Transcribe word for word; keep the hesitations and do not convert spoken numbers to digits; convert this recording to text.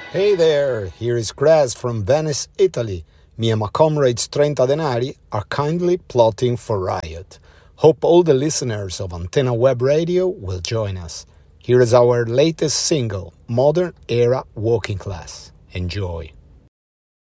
Hey there, here is Graz from Venice, Italy. Me and my comrades Trenta Denari are kindly plotting for riot. Hope all the listeners of Antenna Web Radio will join us. Here is our latest single, Modern Era Walking Class. Enjoy.